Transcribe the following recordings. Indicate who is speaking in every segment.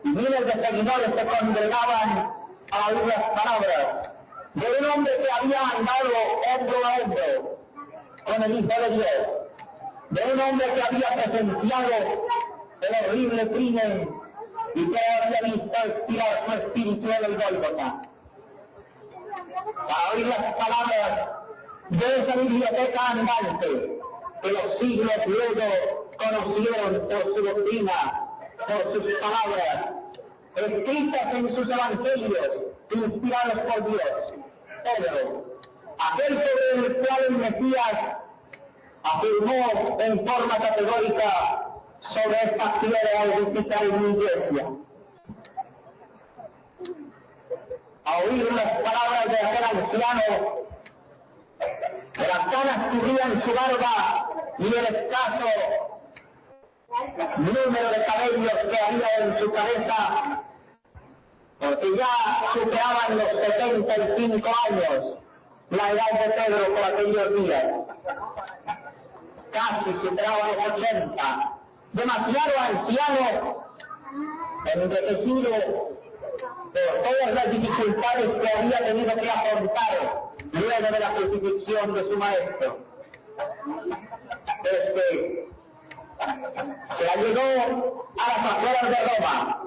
Speaker 1: y miles de seguidores se congregaban a oír las palabras de un hombre que había andado hombro a hombro con el Hijo de Dios, de un hombre que había presenciado el horrible crimen y que había visto expirar su espíritu en el Gólgota. Para oír las palabras de esa biblioteca andante que los siglos luego conocieron por su doctrina, por sus palabras, escritas en sus evangelios, inspirados por Dios. Pedro, aquel sobre el cual el Mesías afirmó en forma categórica sobre esta piedra edificada en mi iglesia. A oír las palabras de aquel anciano, que las canas cubrían su barba y el escaso número de cabellos que había en su cabeza, porque ya superaban los 75 años, la edad de Pedro por aquellos días. Casi superaba los 80, demasiado anciano, envejecido por todas las dificultades que había tenido que afrontar luego de la crucifixión de su maestro. Se allegó a las afueras de Roma,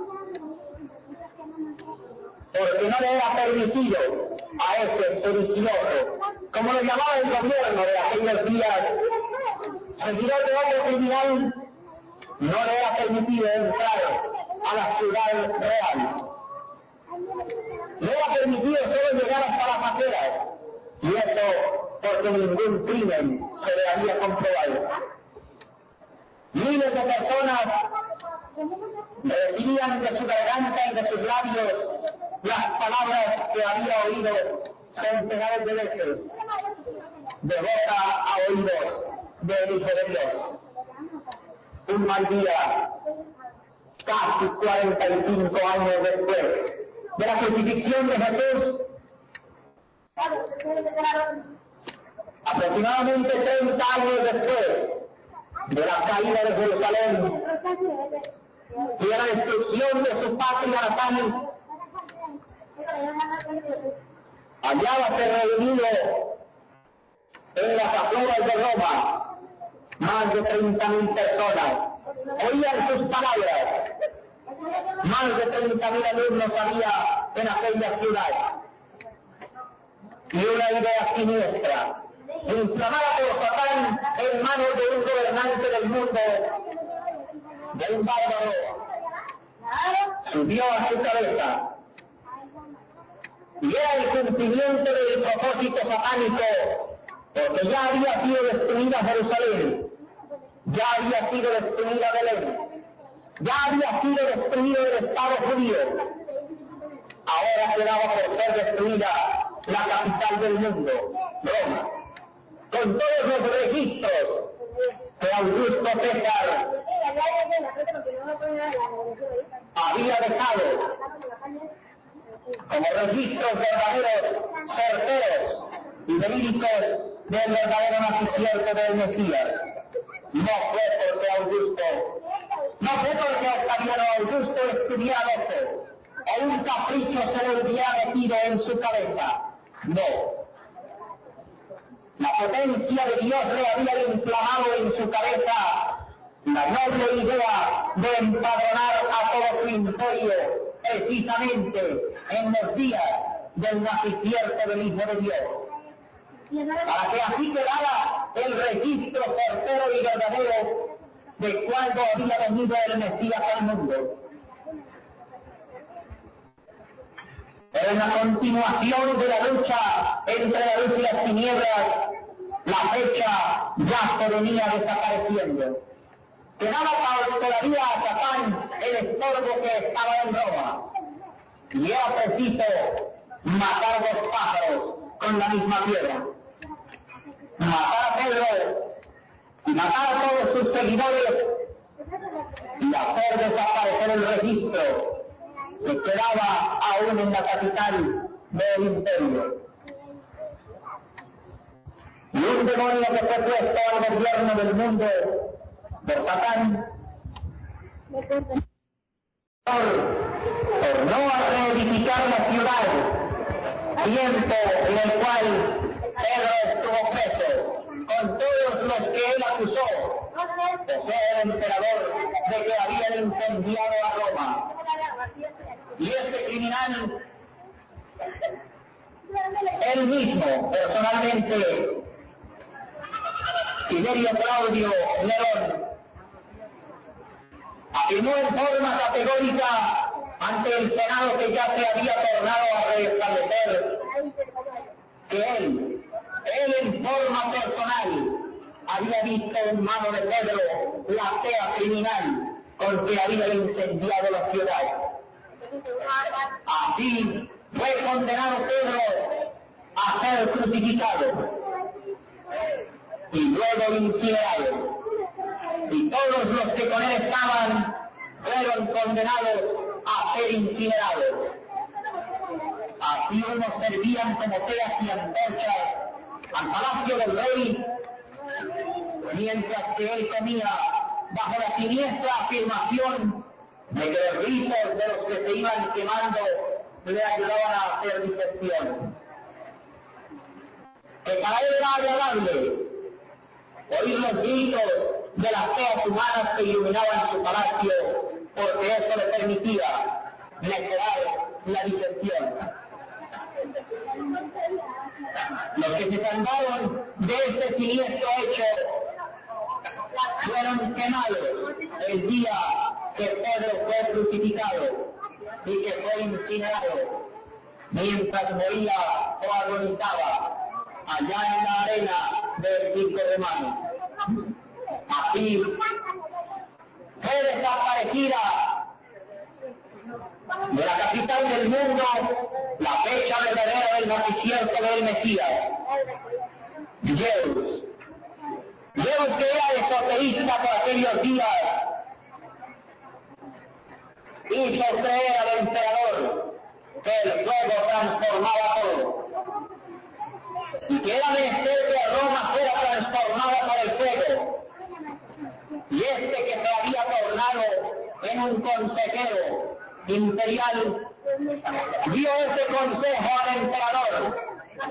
Speaker 1: porque no le era permitido a ese sedicioso, como lo llamaba el gobierno de aquellos días, seguidor de otro criminal, no le era permitido entrar a la ciudad real. No era permitido solo llegar hasta las afueras, y eso porque ningún crimen se le había comprobado. Miles de personas recibían de su garganta y de sus labios las palabras que había oído centenares de veces, de boca a oídos del Hijo de Dios. Un mal día, casi 45 años después de la crucifixión de Jesús, aproximadamente 30 años después de la caída de Jerusalén y de la destrucción de su patria natal, hallábase reunido en las afueras de Roma más de 30.000 personas. Oían sus palabras. Más de 30.000 alumnos había en aquella ciudad. Y una idea siniestra, inflamada por Satán en manos de un gobernante del mundo, de un bárbaro, subió a su cabeza. Y era el cumplimiento del propósito satánico, porque ya había sido destruida Jerusalén, ya había sido destruida Belén, ya había sido destruido el Estado judío. Ahora quedaba por ser destruida la capital del mundo, Roma, con todos los registros que Augusto César había dejado como registros verdaderos, certeros y verídicos del verdadero nacimiento del Mesías. No fue porque Augusto, no fue porque Octaviano Augusto estudiaba eso, o un capricho se le hubiera metido en su cabeza. No. La potencia de Dios le había inflamado en su cabeza la noble idea de empadronar a todo su imperio precisamente en los días del nacimiento del Hijo de Dios, para que así quedara el registro certero y verdadero de cuándo había venido el Mesías al mundo. Pero en la continuación de la lucha entre la luz y las tinieblas, la fecha ya se venía desapareciendo. Quedaba todavía a Satán el estorbo que estaba en Roma, y era preciso matar dos pájaros con la misma piedra. Matar a Pedro y matar a todos sus seguidores y hacer desaparecer el registro que quedaba aún en la capital del imperio. Y un demonio que fue puesto al gobierno del mundo por Satán de la ciudad, tiempo en el cual Pedro estuvo preso, con todos los que él acusó de ser el emperador, de que habían incendiado a Roma. Y este criminal, él mismo, personalmente, Tiberio Claudio Nerón, afirmó en forma categórica ante el Senado que ya se había tornado a restablecer que él en forma personal había visto en mano de Pedro la tea criminal con que había incendiado la ciudad. Así fue condenado Pedro a ser crucificado y luego incinerado. Y todos los que con él estaban fueron condenados a ser incinerados. Así unos servían como teas y antorchas al palacio del rey, mientras que él comía bajo la siniestra afirmación de que los rizos de los que se iban quemando le ayudaban a hacer digestión. Que para él era agradable oír los gritos de las teas humanas que iluminaban su palacio, porque eso le permitía mejorar la digestión. Los que se salvaron de este siniestro hecho fueron quemados el día que Pedro fue crucificado y que fue incinerado, mientras moría o agonizaba allá en la arena del circo romano. Así fue desaparecida de la capital del mundo la fecha verdadera del nacimiento del Mesías, Zeus. Zeus, que era esoterista por aquellos días, hizo creer al emperador que el fuego transformaba todo y que era menester que Roma fuera transformada por el fuego. Y este que se había tornado en un consejero imperial dio ese consejo al emperador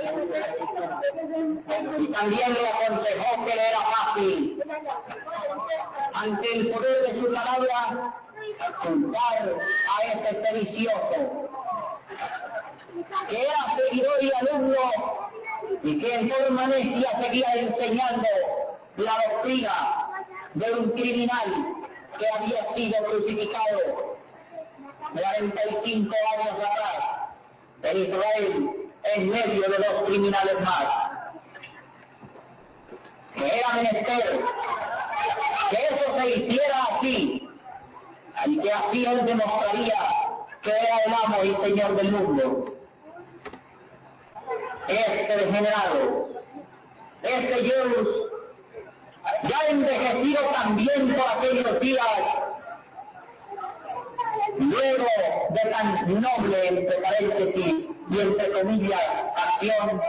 Speaker 1: y también le aconsejó que le era fácil, ante el poder de su palabra, juzgar a ese sedicioso que era seguidor y alumno y que en permanencia seguía enseñando la doctrina de un criminal que había sido crucificado 45 años atrás en Israel, en medio de dos criminales más. Que era menester que eso se hiciera así, y que así él demostraría que era el amo y señor del mundo. Este degenerado, este Zeus, ya envejecido también por aquellos días, luego de tan noble, entre paréntesis y entre comillas, acción,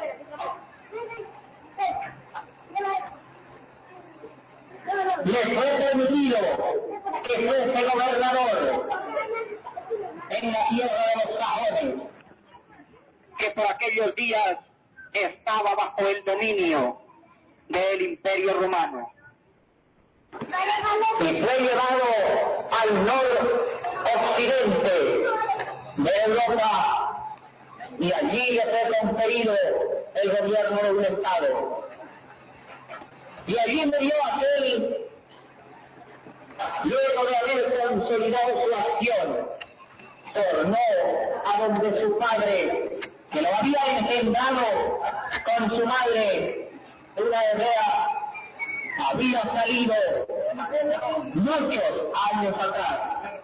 Speaker 1: le fue permitido que fuese gobernador en la tierra de los sajones, que por aquellos días estaba bajo el dominio del Imperio Romano. Y fue llevado al noroccidente de Europa y allí le fue conferido el gobierno de un estado. Y allí murió aquel, luego de haber consolidado su acción, tornó a donde su padre, que lo había engendrado con su madre, una hebrea, había salido muchos años atrás.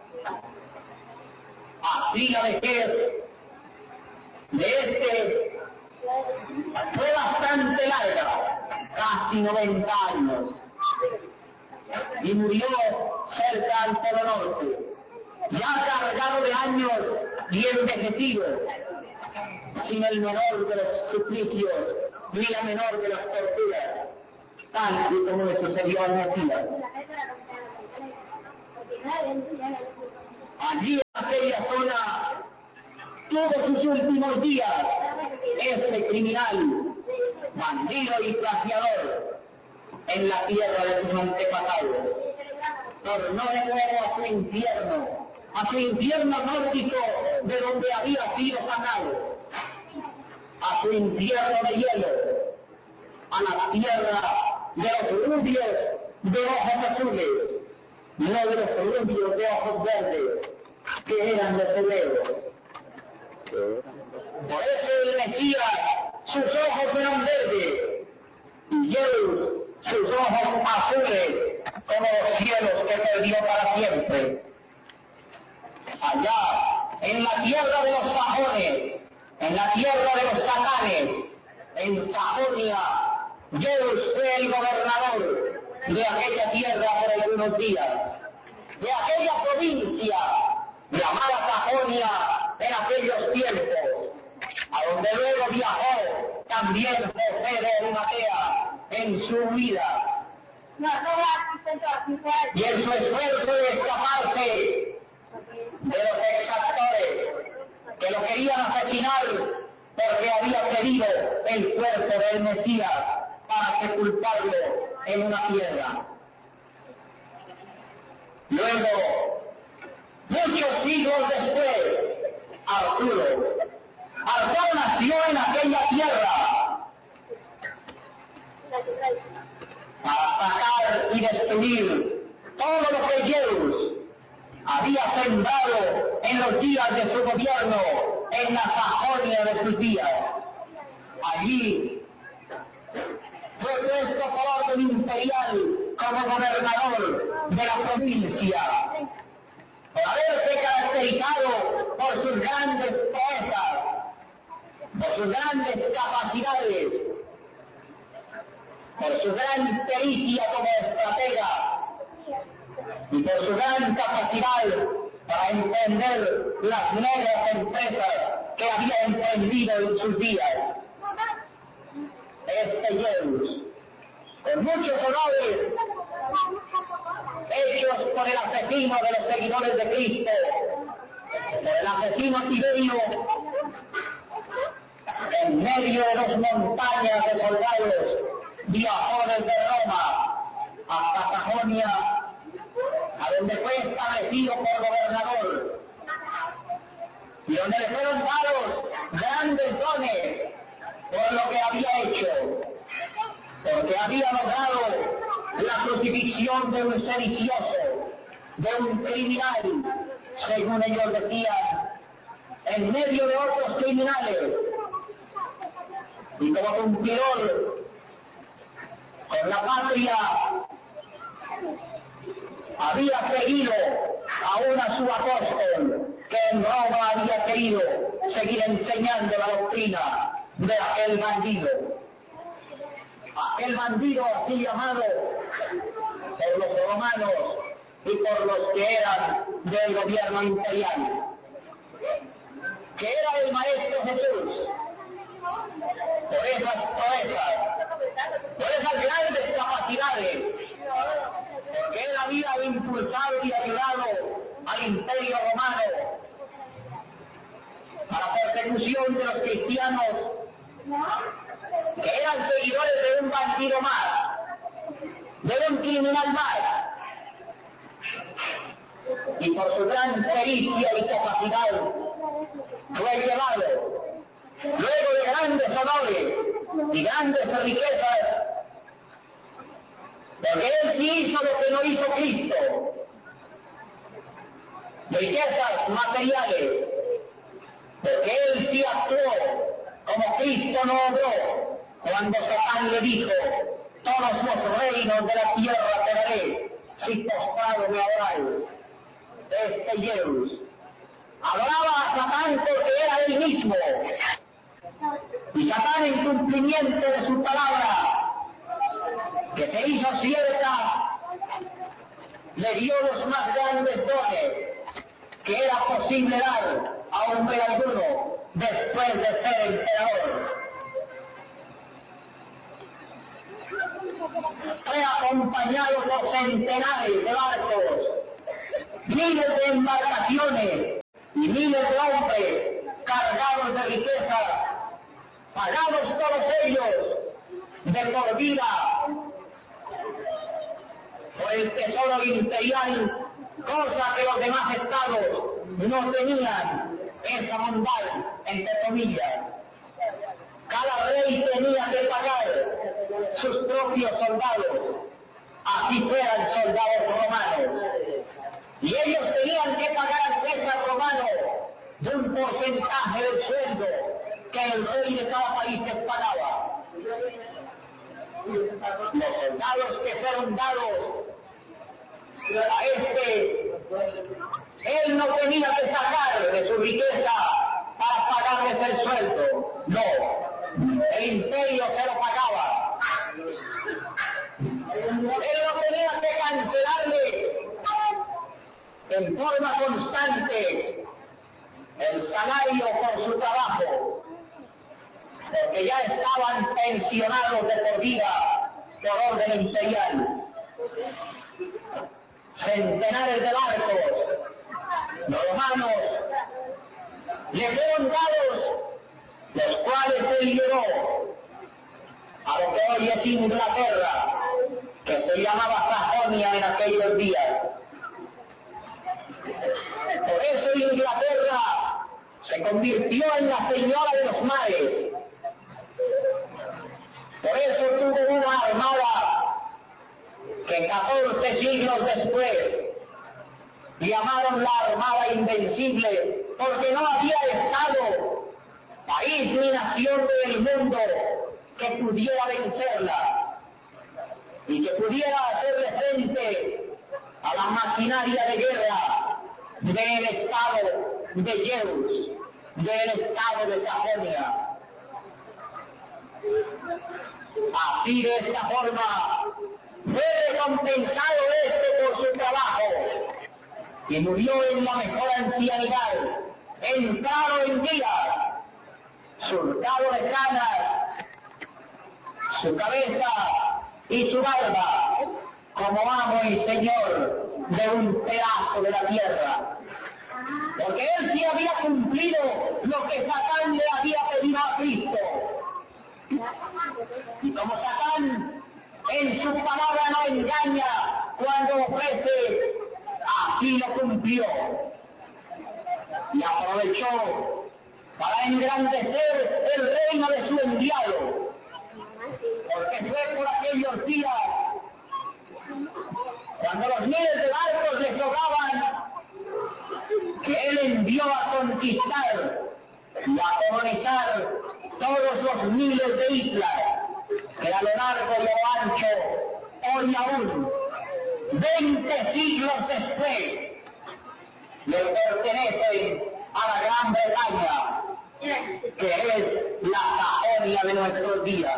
Speaker 1: Así la vejez de este fue bastante larga, casi 90 años, y murió cerca al Polo Norte, ya cargado de años y envejecido, sin el menor de los suplicios ni la menor de las torturas, tal y como le sucedió al Mesías. Allí en aquella zona tuvo sus últimos días este criminal, bandido y plagiador en la tierra de sus antepasados. Tornó de nuevo a su infierno nórdico de donde había sido sacado, a su infierno de hielo, a la tierra de los rubios de ojos azules, no de los rubios de ojos verdes, que eran los hebreos. Por eso el Mesías, sus ojos eran verdes, y él, sus ojos azules, como los cielos que perdió para siempre. Allá, en la tierra de los sajones, en la tierra de los satanes, en Sajonia, Zeus fue el gobernador de aquella tierra por algunos días, de aquella provincia llamada Sajonia en aquellos tiempos, a donde luego viajó también José de Arimatea en su vida. Y en su esfuerzo de escaparse de los exactores que lo querían asesinar porque había pedido el cuerpo del Mesías para sepultarlo en una piedra. Luego, muchos siglos después, Arturo nació en aquella tierra para sacar y destruir todo lo que Zeus había sembrado en los días de su gobierno en la Sajonia de sus días. Allí fue puesto por orden imperial como gobernador de la provincia, por haberse caracterizado por sus grandes proezas, por sus grandes capacidades, por su gran pericia como estratega y por su gran capacidad para emprender las nuevas empresas que había emprendido en sus días. Este Zeus, con muchos honores hechos por el asesino de los seguidores de Cristo, por el asesino Tiberio, en medio de dos montañas de soldados, viajó desde Roma hasta Sajonia, a donde fue establecido por gobernador, y donde le fueron dados grandes dones por lo que había hecho, porque había logrado la crucifixión de un sedicioso, de un criminal, según ellos decían, en medio de otros criminales, y como cumplidor con la patria, había seguido aún a su apóstol, que en Roma había querido seguir enseñando la doctrina de aquel bandido así llamado por los romanos y por los que eran del gobierno imperial, que era el Maestro Jesús, por esas proezas, por esas grandes capacidades, porque él había impulsado y ayudado al Imperio Romano a la persecución de los cristianos, que eran seguidores de un bandido más, de un criminal más, y por su gran pericia y capacidad fue llevado, luego de grandes honores y grandes riquezas, porque él sí hizo lo que no hizo Cristo, riquezas materiales, porque él sí actuó como Cristo no obró cuando Satán le dijo: todos los reinos de la tierra te daré si postrado me adoráis. Este Zeus adoraba a Satán porque era él mismo, y Satán, en cumplimiento de su palabra que se hizo cierta, le dio los más grandes dones que era posible dar a un hombre alguno después de ser emperador. Fue acompañado por centenares de barcos, miles de embarcaciones y miles de hombres cargados de riqueza, pagados todos ellos de por vida por el tesoro imperial, cosa que los demás estados no tenían, esa bondad, entre comillas. Cada rey tenía que pagar sus propios soldados, así fueran soldados romanos. Y ellos tenían que pagar al César romano de un porcentaje del sueldo que el rey de cada país les pagaba. Los soldados que fueron dados a él no tenía que sacar de su riqueza para pagarles el sueldo. No, el imperio se lo pagaba. Él no tenía que cancelarle en forma constante el salario por su trabajo, porque ya estaban pensionados de por vida por orden imperial. Centenares de barcos romanos le fueron dados, los cuales él llevó a lo que hoy es Inglaterra, que se llamaba Sajonia en aquellos días. Por eso Inglaterra se convirtió en la señora de los mares. Por eso tuvo una armada que 14 siglos después llamaron la Armada Invencible, porque no había estado, país ni nación del mundo que pudiera vencerla y que pudiera hacerle frente a la maquinaria de guerra del estado de Zeus, del estado de Sajonia. Así, de esta forma, fue recompensado por su trabajo y murió en la mejor ancianidad, entrado en días, surcado de canas, su cabeza y su barba, como amo y señor de un pedazo de la tierra. Porque él sí había cumplido lo que Satán le había pedido a Cristo. Y como Satán en su palabra no engaña cuando ofrece, así lo cumplió. Y aprovechó para engrandecer el reino de su enviado. Porque fue por aquellos días cuando los miles de barcos le sobraban, que él envió a conquistar y a colonizar todos los miles de islas que a lo largo y a lo ancho, hoy aún, 20 siglos después, le pertenecen a la Gran Bretaña, que es la Sajonia de nuestros días.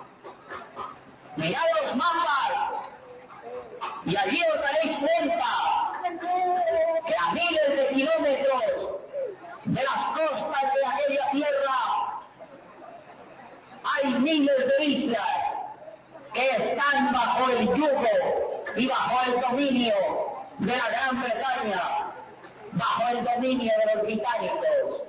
Speaker 1: Mirad los mapas y allí os daréis cuenta que a miles de kilómetros de las costas de aquella tierra hay miles de islas que están bajo el yugo y bajo el dominio de la Gran Bretaña, bajo el dominio de los británicos,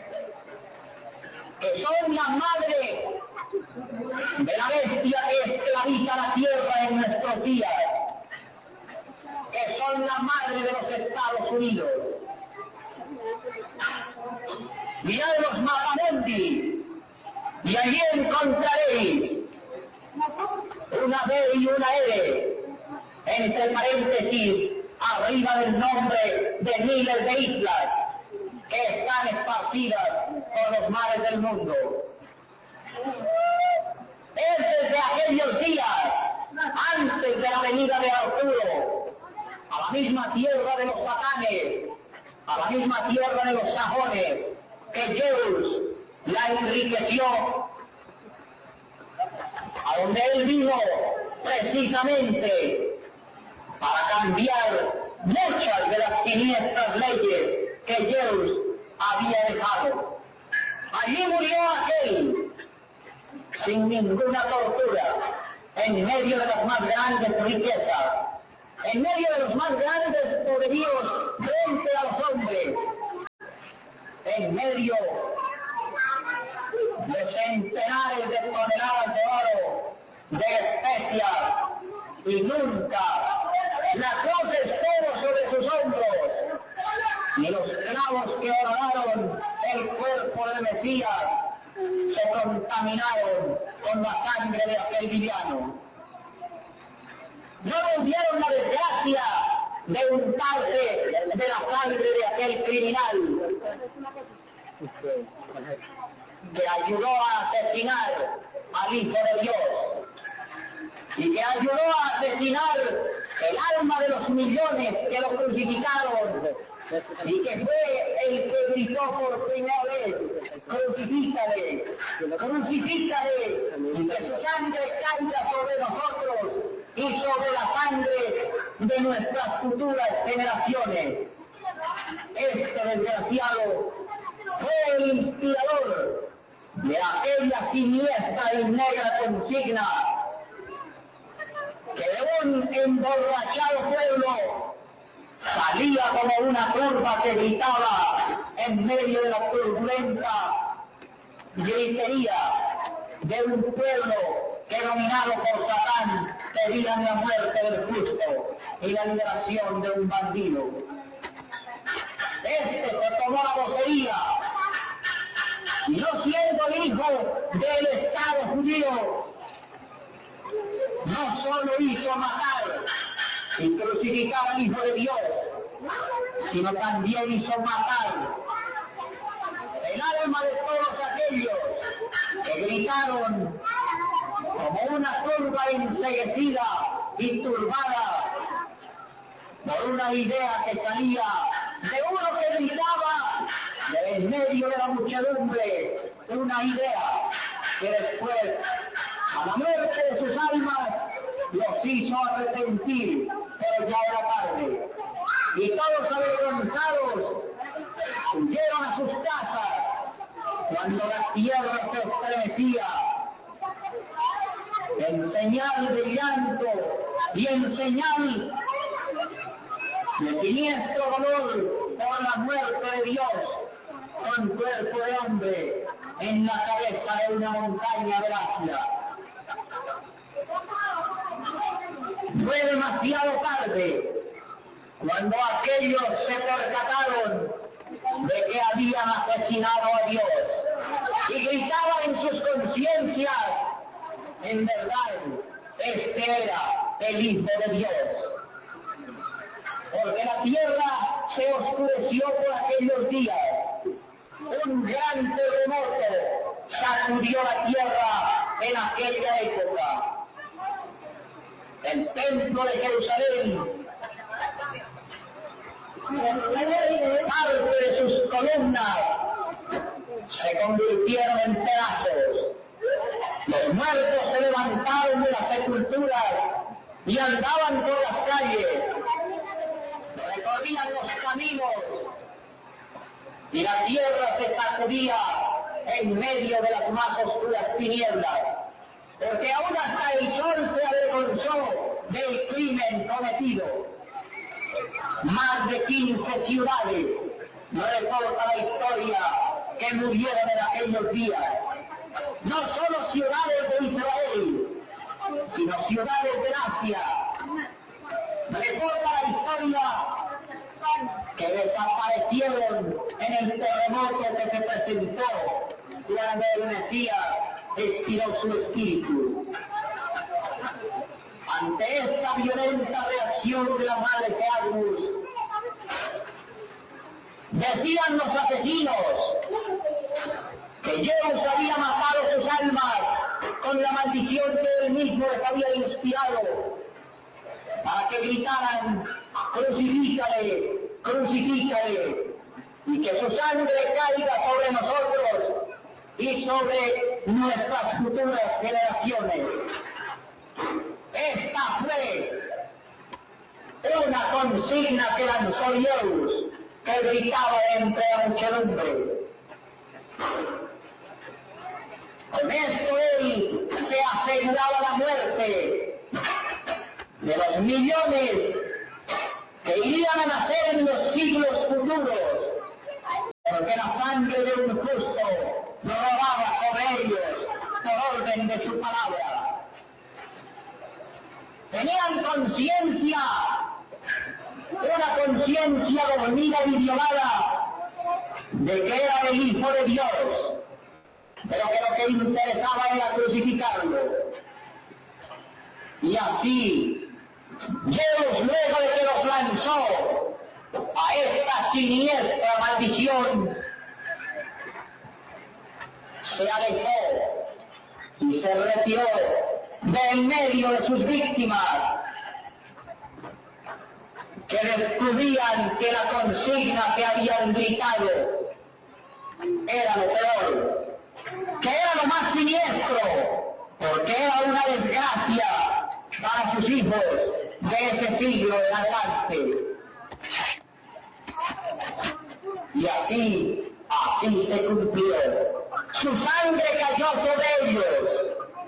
Speaker 1: que son la madre de la bestia que esclaviza la tierra en nuestros días, que son la madre de los Estados Unidos. Mirad los mapamundi y allí encontraréis una B y una R, entre paréntesis, arriba del nombre de miles de islas que están esparcidas por los mares del mundo. Es desde aquellos días, antes de la venida de Arturo, a la misma tierra de los satanes, a la misma tierra de los sajones, que Zeus la enriqueció, a donde él vino precisamente para cambiar muchas de las siniestras leyes que Zeus había dejado. Allí murió aquel, sin ninguna tortura, en medio de las más grandes riquezas, en medio de los más grandes poderíos frente a los hombres, en medio de centenares de toneladas de oro, de especias, y nunca la cruz estuvo sobre sus hombros, ni los clavos que adornaron el cuerpo del Mesías se contaminaron con la sangre de aquel villano. No tuvieron la desgracia de untarse de la sangre de aquel criminal que ayudó a asesinar al Hijo de Dios y que ayudó a asesinar el alma de los millones que lo crucificaron, y que fue el que gritó por primera vez: crucifícale, crucifícale, y que su sangre caiga sobre nosotros y sobre la sangre de nuestras futuras generaciones. Este desgraciado fue el inspirador de aquella siniestra y negra consigna que de un emborrachado pueblo salía como una turba que gritaba en medio de la turbulenta gritería de un pueblo que, dominado por Satán, pedían la muerte del justo y la liberación de un bandido. Este se tomó la vocería y, no siendo el hijo del Estado judío, no solo hizo matar y crucificar al Hijo de Dios, sino también hizo matar el alma de todos aquellos que gritaron como una turba enceguecida y turbada por una idea que salía de uno que gritaba de en medio de la muchedumbre, una idea que después, a la muerte de sus almas, los hizo arrepentir, pero ya era tarde. Y todos avergonzados huyeron a sus casas cuando la tierra se estremecía, en señal de llanto y en señal de siniestro dolor por la muerte de Dios, con cuerpo de hombre en la cabeza de una montaña de Asia. Fue demasiado tarde cuando aquellos se percataron de que habían asesinado a Dios y gritaban en sus conciencias: en verdad, este era el Hijo de Dios. Porque la tierra se oscureció por aquellos días. Un gran terremoto sacudió la tierra en aquella época. El templo de Jerusalén, parte de sus columnas se convirtieron en pedazos. Los muertos se levantaron de las sepulturas y andaban por las calles, recorrían los caminos, y la tierra se sacudía en medio de las más oscuras tinieblas, porque aún hasta el sol se avergonzó del crimen cometido. Más de 15 ciudades, reporta la historia, que murieron en aquellos días. No solo ciudades de Israel, sino ciudades de Asia. Reporta la historia que desaparecieron en el terremoto que se presentó cuando el Mesías expiró su espíritu. Ante esta violenta reacción de la madre de Agnus, decían los asesinos que Jesús había matado sus almas con la maldición que él mismo les había inspirado, para que gritaran: crucifícale, crucifícale, y que su sangre caiga sobre nosotros y sobre nuestras futuras generaciones. Esta fue una consigna que lanzó Jesús, que gritaba entre la muchedumbre. Con esto él se aseguraba la muerte de los millones que irían a nacer en los siglos futuros, porque la sangre de un justo rodaba sobre ellos por orden de su palabra. Tenían conciencia, una conciencia dormida y violada de que era el Hijo de Dios, pero que lo que interesaba era crucificarlo. Y así, Dios, luego de que los lanzó a esta siniestra maldición, se alejó y se retiró de en medio de sus víctimas, que descubrían que la consigna que habían gritado era lo peor, que era lo más siniestro, porque era una desgracia para sus hijos de ese siglo en adelante. Y así se cumplió. Su sangre cayó sobre ellos,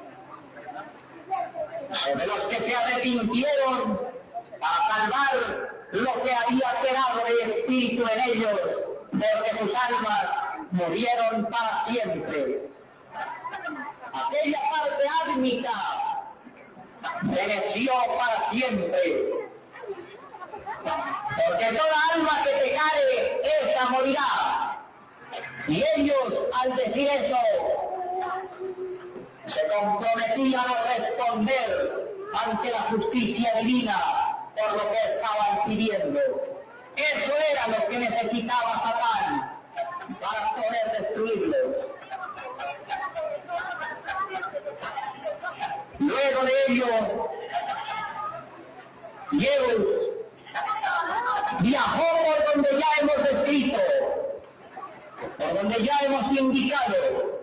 Speaker 1: sobre los que se arrepintieron para salvar lo que había quedado de espíritu en ellos, porque sus almas murieron para siempre. Aquella parte ádmica pereció para siempre, porque toda alma que pecare, esa morirá. Y ellos, al decir eso, se comprometían a responder ante la justicia divina por lo que estaban pidiendo. Eso era lo que necesitaba Satán para poder destruirlos. Luego de ello, Dios viajó por donde ya hemos descrito, por donde ya hemos indicado,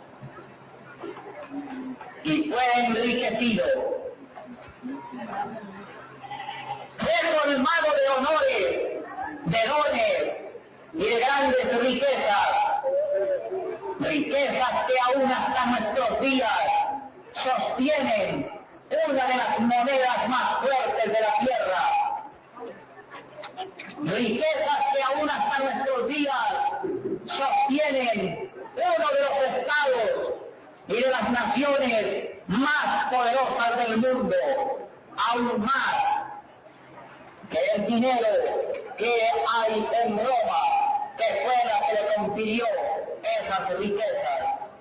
Speaker 1: y fue enriquecido. Fue colmado de honores, de dones y de grandes riquezas, riquezas que aún hasta nuestros días sostienen una de las monedas más fuertes de la tierra, riquezas que aún hasta nuestros días sostienen uno de los estados y de las naciones más poderosas del mundo, aún más que el dinero que hay en Roma, que fue la que le confirió esas riquezas.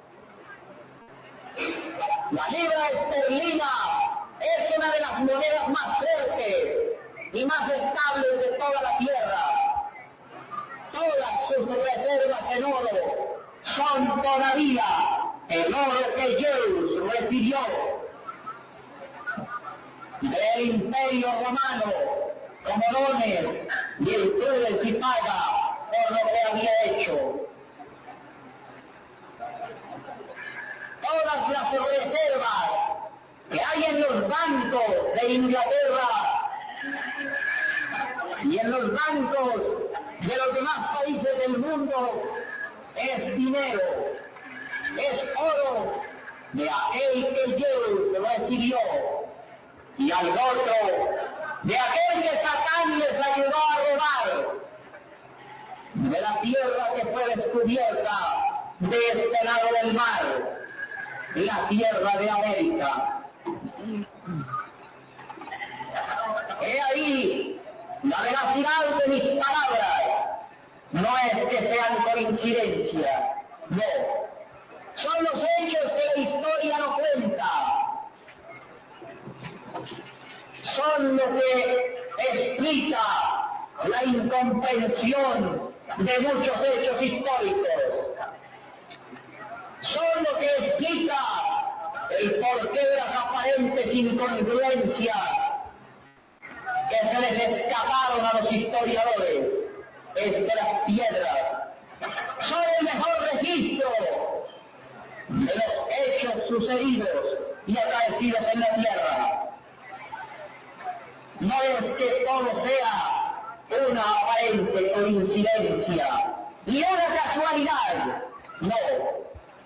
Speaker 1: La libra esterlina es una de las monedas más fuertes y más estables de toda la tierra. Todas sus reservas en oro son todavía el oro que Zeus recibió del Imperio Romano como dones, virtudes y paga por lo que había hecho. Todas las reservas que hay en los bancos de Inglaterra y en los bancos de los demás países del mundo es dinero, es oro de aquel que Zeus recibió, y al otro de aquel que Satán les ayudó a robar, de la tierra que fue descubierta de este lado del mar, la tierra de América. He ahí la veracidad de mis palabras. No es que sean coincidencia, no. Son los hechos que la historia no cuenta. Son lo que explica la incomprensión de muchos hechos históricos. Son lo que explica el porqué de las aparentes incongruencias que se les escaparon a los historiadores entre las piedras. Son el mejor registro de los hechos sucedidos y acaecidos en la tierra. No es que todo sea una aparente coincidencia, ni una casualidad, no.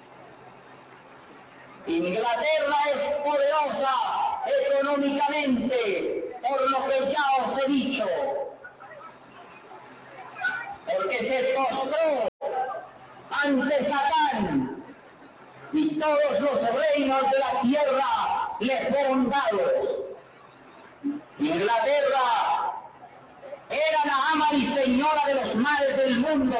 Speaker 1: Inglaterra es poderosa económicamente, por lo que ya os he dicho, porque se postró ante Satán, y todos los reinos de la tierra le fueron dados. Inglaterra era la ama y señora de los mares del mundo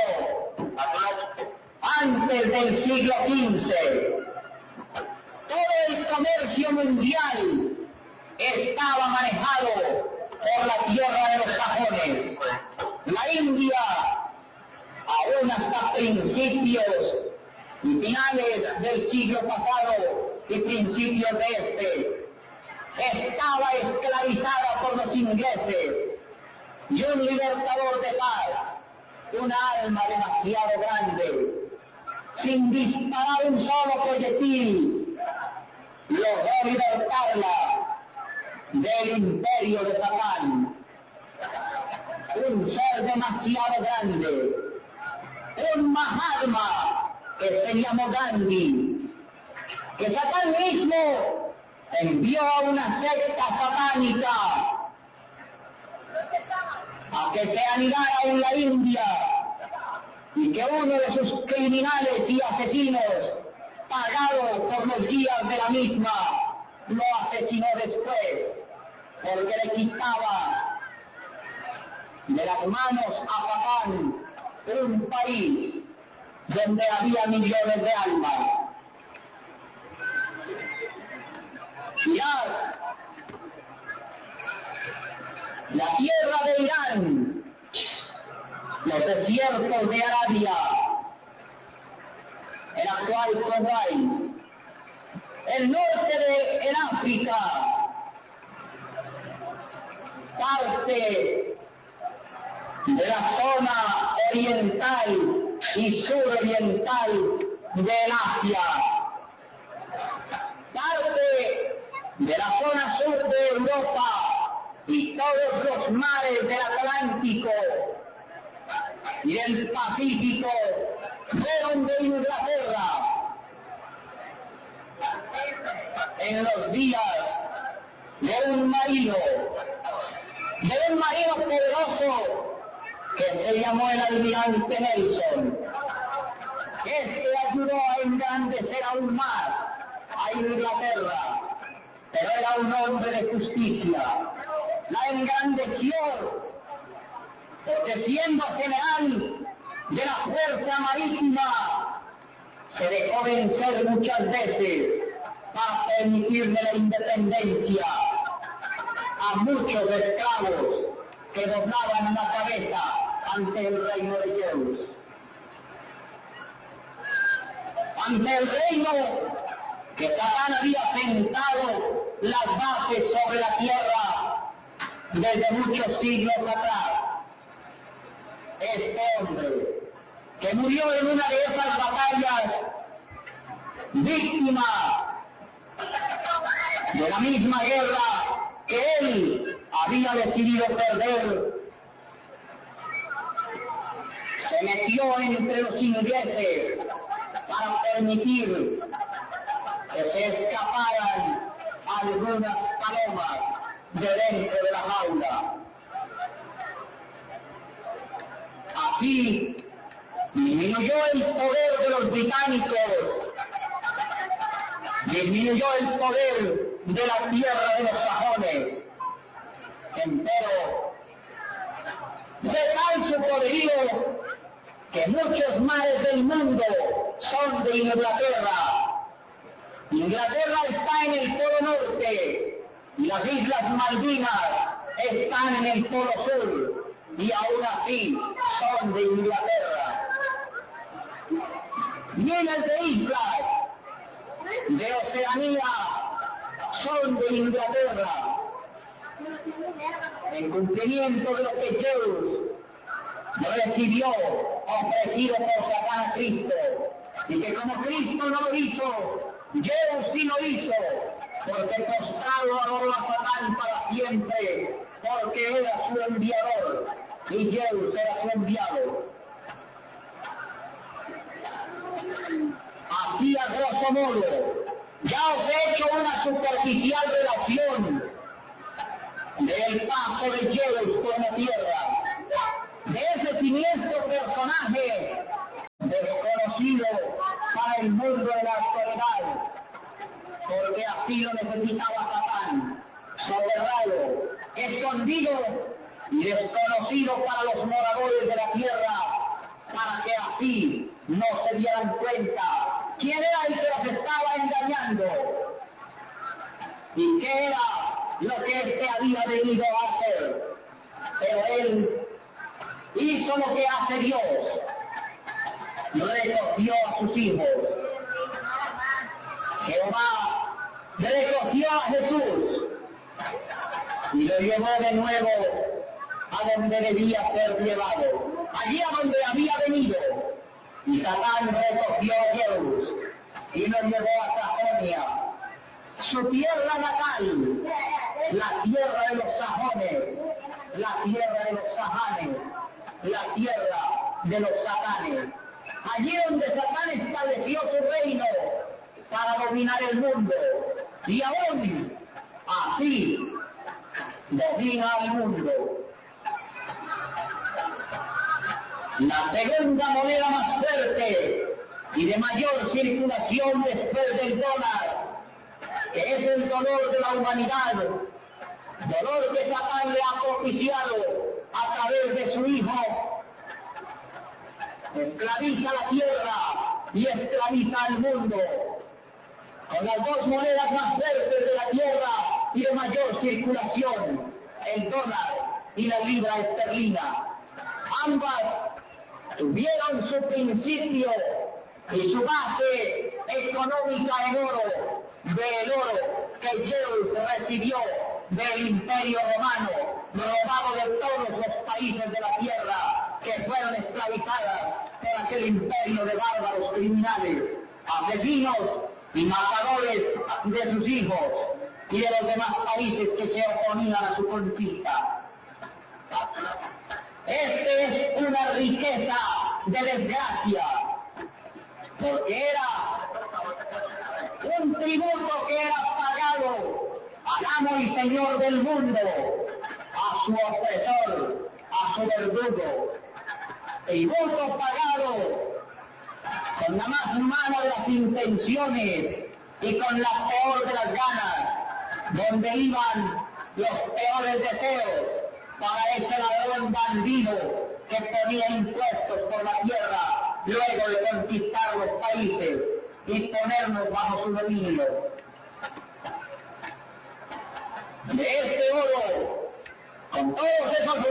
Speaker 1: antes del siglo XV. Todo el comercio mundial estaba manejado por la tierra de los sajones. La India, aún hasta principios y finales del siglo pasado y principios de estaba esclavizada por los ingleses, y un libertador de paz, una alma demasiado grande, sin disparar un solo proyectil, logró libertarla del imperio de Satán. Un ser demasiado grande, un Mahatma que se llamó Gandhi, que Satán mismo envió a una secta satánica a que se anidara en la India, y que uno de sus criminales y asesinos, pagado por los días de la misma, lo asesinó después, porque le quitaba de las manos a Satán un país donde había millones de almas. Mirad, la tierra de Irán, los desiertos de Arabia, el actual Kuwait, el norte de África, parte de la zona oriental y suroriental del Asia, parte de la zona sur de Europa y todos los mares del Atlántico y del Pacífico fueron de Inglaterra en los días de un marino poderoso que se llamó el almirante Nelson. Este ayudó a engrandecer aún más a Inglaterra, pero era un hombre de justicia. La engrandeció porque, siendo general de la fuerza marítima, se dejó vencer muchas veces para permitirle la independencia a muchos esclavos que doblaban la cabeza ante el reino de Dios, ante el reino que Satán había sentado las bases sobre la tierra desde muchos siglos atrás. Este hombre, que murió en una de esas batallas, víctima de la misma guerra que él había decidido perder, se metió entre los ingleses para permitir que se escaparan algunas palomas de dentro de la jaula. Así disminuyó el poder de los británicos, disminuyó el poder de la tierra de los sajones. Empero, de tal su poderío que muchos mares del mundo son de Inglaterra. Inglaterra está en el polo norte y las Islas Malvinas están en el polo sur, y aún así son de Inglaterra. Miles de islas de Oceanía son de Inglaterra, en cumplimiento de lo que Zeus recibió ofrecido por Satán a Cristo, y que como Cristo no lo hizo, Zeus sí lo hizo, porque postrado adoró a Satán para siempre, porque era su enviador y Zeus era su enviado. Así, a grosso modo, ya os he hecho una superficial relación del paso de Zeus por la tierra, de ese siniestro personaje desconocido venido para el mundo de la actualidad, porque así lo necesitaba Satán, soterrado, escondido y desconocido para los moradores de la tierra, para que así no se dieran cuenta quién era el que los estaba engañando y qué era lo que éste había venido a hacer. Pero él hizo lo que hace Dios, recogió a sus hijos. Jehová recogió a Jesús y lo llevó de nuevo a donde debía ser llevado, allí a donde había venido. Y Satán recogió a Jesús y lo llevó a Sajonia, su tierra natal, la tierra de los sajones, la tierra de los sajanes, la tierra de los satanes. Allí donde Satán estableció su reino para dominar el mundo, y aún así domina el mundo. La segunda moneda más fuerte y de mayor circulación después del dólar, que es el dolor de la humanidad, dolor que Satán le ha propiciado a través de su Hijo, esclaviza la tierra y esclaviza al mundo. Con las dos monedas más fuertes de la tierra y de mayor circulación, el dólar y la libra esterlina. Ambas tuvieron su principio y su base económica en oro, del oro que Zeus recibió del Imperio Romano, robado de todos los países de la tierra que fueron esclavizadas por aquel imperio de bárbaros criminales, asesinos y matadores de sus hijos y de los demás países que se oponían a su conquista. Este es una riqueza de desgracia, porque era un tributo que era pagado al amo y señor del mundo, a su opresor, a su verdugo. Tributo pagado con la más mala de las intenciones y con la peor de las ganas, donde iban los peores deseos para ese ladrón bandido que ponía impuestos por la tierra luego de conquistar los países y ponernos bajo su dominio. De este oro, con todos esos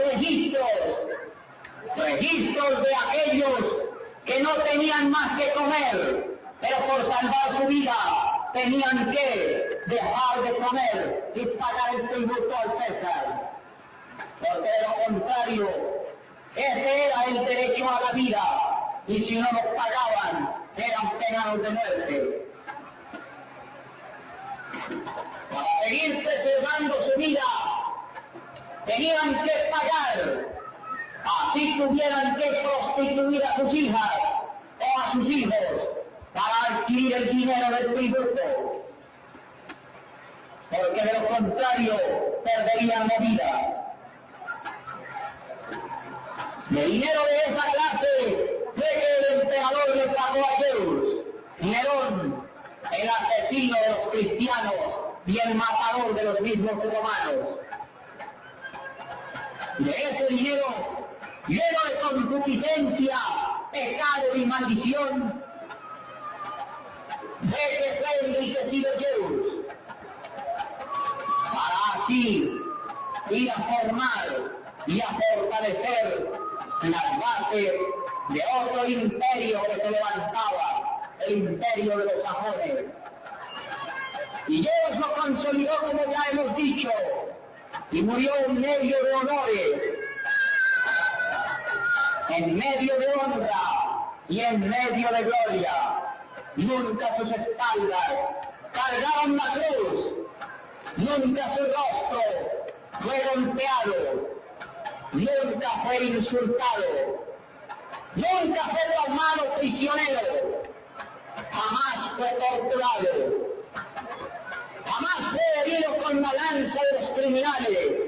Speaker 1: registros de aquellos que no tenían más que comer, pero por salvar su vida tenían que dejar de comer y pagar el tributo al César. Porque de lo contrario, ese era el derecho a la vida, y si no lo pagaban, eran penados de muerte. Para seguir preservando su vida, tenían que pagar, así tuvieran que prostituir a sus hijas o a sus hijos para adquirir el dinero del tributo, porque de lo contrario perderían la vida. De dinero de esa clase fue que el emperador le pagó a Zeus, Nerón, el asesino de los cristianos y el matador de los mismos romanos. De ese dinero, lleno de concupiscencia, pecado y maldición, de que fue enriquecido Zeus, para así ir a formar y a fortalecer las bases de otro imperio que se levantaba, el imperio de los sajones. Y Zeus lo consolidó, como ya hemos dicho, y murió en medio de honores, en medio de honra y en medio de gloria. Nunca sus espaldas cargaron la cruz, nunca su rostro fue golpeado, nunca fue insultado, nunca fue tomado prisionero, jamás fue torturado, jamás fue herido con la lanza de los criminales,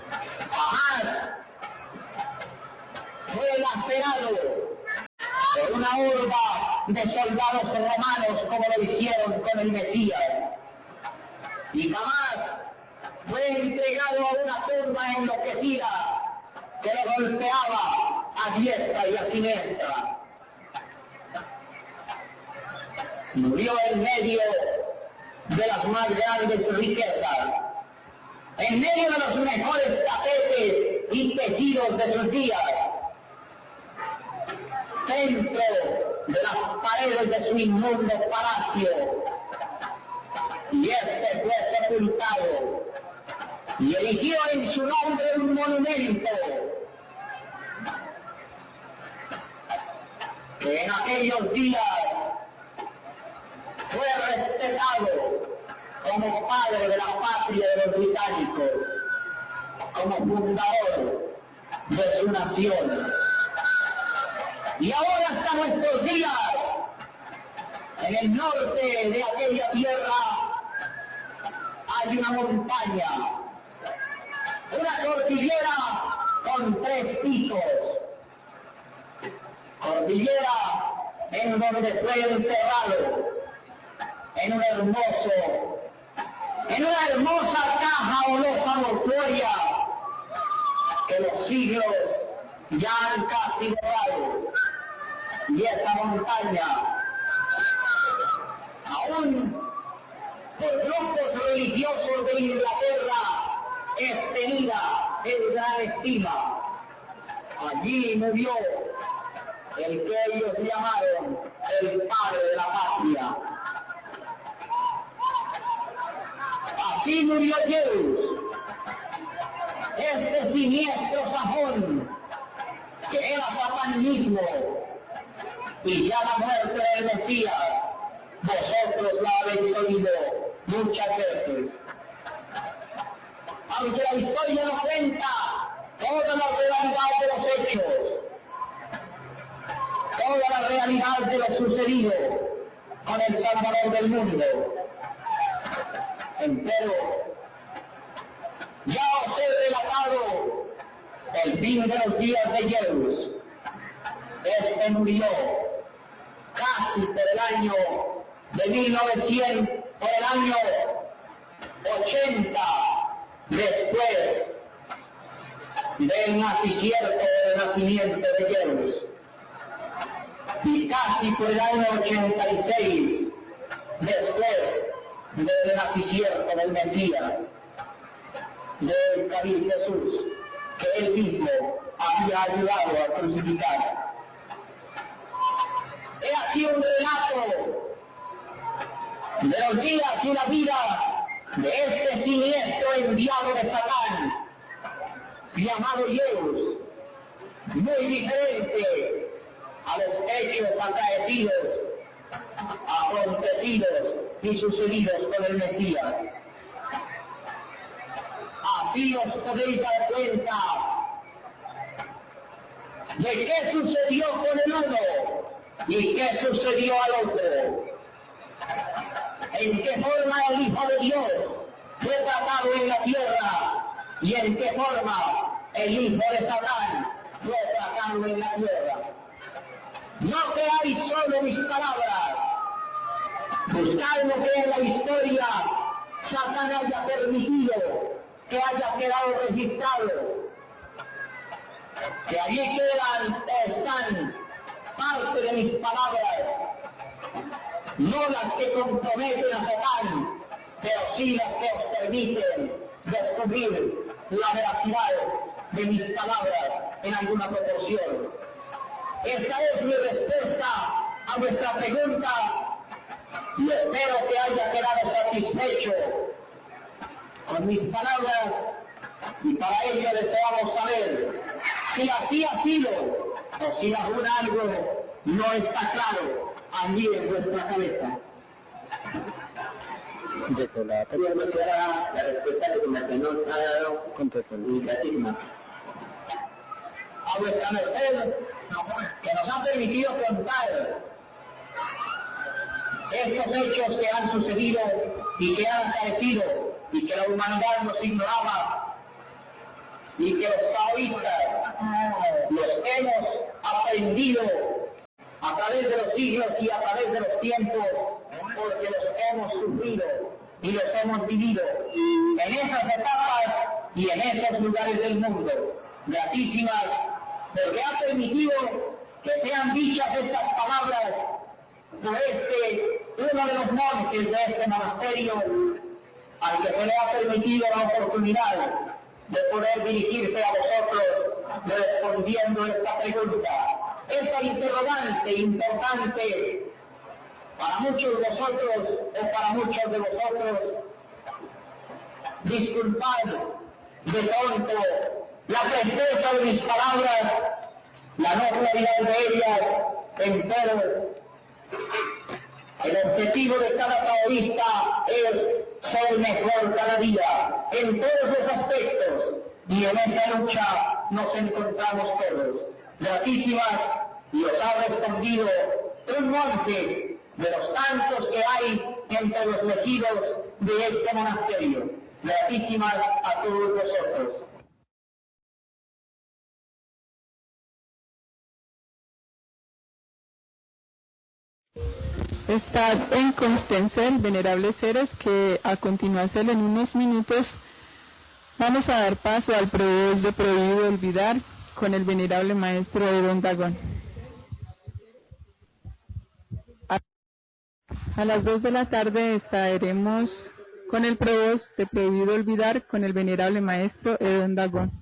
Speaker 1: jamás fue lacerado por una horda de soldados romanos como lo hicieron con el Mesías. Y jamás fue entregado a una turba enloquecida que lo golpeaba a diestra y a siniestra. Murió en medio de las más grandes riquezas, en medio de los mejores tapetes y tejidos de sus días, dentro de las paredes de su inmundo palacio, y este fue sepultado y erigió en su nombre un monumento que en aquellos días fue respetado como padre de la patria de los británicos, como fundador de su nación. Y ahora hasta nuestros días, en el norte de aquella tierra, hay una montaña, una cordillera con 3 picos, cordillera en donde fue enterrado en una hermosa caja o losa mortuoria que los siglos ya han casi borrado. Y esta montaña, aún por grupos religiosos de Inglaterra, es tenida en gran estima. Allí murió el que ellos llamaron el padre de la patria. Así murió Zeus, este siniestro sajón que era Satán mismo, y ya la muerte del Mesías, vosotros la habéis oído muchas veces. Aunque la historia nos cuenta toda la realidad de los hechos, toda la realidad de lo sucedido con el Salvador del mundo, empero ya os he relatado el fin de los días de Zeus. Este murió casi por el año de 1900, por el año 80 después del nacimiento de Zeus, y casi por el año 86 después del nacimiento del Mesías, del Cabil Jesús, que él mismo había ayudado a crucificar. He aquí un relato de los días y la vida de este siniestro enviado de Satán, llamado Zeus, muy diferente a los hechos acaecidos, acontecidos y sucedidos con el Mesías. Así os podéis dar cuenta de qué sucedió con el uno y qué sucedió al otro. En qué forma el Hijo de Dios fue tratado en la tierra y en qué forma el Hijo de Satán fue tratado en la tierra. No creáis solo mis palabras, buscad lo que en la historia Satán haya permitido que haya quedado registrado, que allí están parte de mis palabras, no las que comprometen a Satán, pero sí las que os permiten descubrir la veracidad de mis palabras en alguna proporción. Esta es mi respuesta a vuestra pregunta y espero que haya quedado satisfecho con mis palabras, y para ello deseamos saber si así ha sido o si aún algo no está claro allí en vuestra cabeza.
Speaker 2: La respuesta de que no ha dado contestación.
Speaker 1: A vuestra merced, que nos ha permitido contar estos hechos que han sucedido y que han acaecido y que la humanidad nos ignoraba y que los taoístas los hemos aprendido a través de los siglos y a través de los tiempos, porque los hemos sufrido y los hemos vivido en esas etapas y en esos lugares del mundo. Gratísimas, porque ha permitido que sean dichas estas palabras por uno de los monjes de este monasterio, al que se le ha permitido la oportunidad de poder dirigirse a vosotros respondiendo esta pregunta, esta interrogante importante para muchos de vosotros o para muchos de vosotros. Disculpad de pronto la presteza de mis palabras, la no claridad de ellas, pero el objetivo de cada taoísta es ser mejor cada día, en todos los aspectos, y en esa lucha nos encontramos todos. Gratísimas, y os ha respondido un monje de los tantos que hay entre los elegidos de este monasterio. Gratísimas a todos vosotros.
Speaker 3: Estad en Constancia, venerables seres, que a continuación en unos minutos vamos a dar paso al proverbio de Prohibido Olvidar con el venerable maestro de Don Dagón. A las 2 de la tarde estaremos con el proverbio de Prohibido Olvidar con el venerable maestro Edón Dagón.